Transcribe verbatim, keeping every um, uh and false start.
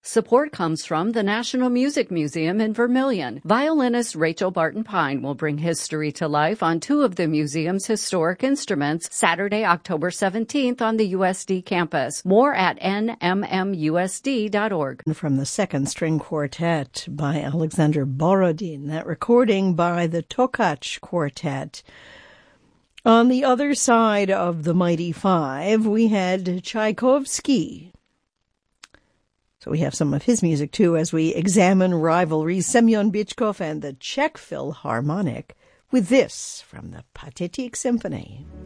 Support comes from the National Music Museum in Vermilion. Violinist Rachel Barton Pine will bring history to life on two of the museum's historic instruments Saturday, October seventeenth on the U S D campus. More at N M M U S D dot org. From the Second String Quartet by Alexander Borodin, that recording by the Tokach Quartet. On the other side of the Mighty Five, we had Tchaikovsky. So we have some of his music, too, as we examine rivalries. Semyon Bychkov and the Czech Philharmonic with this from the Pathetic Symphony.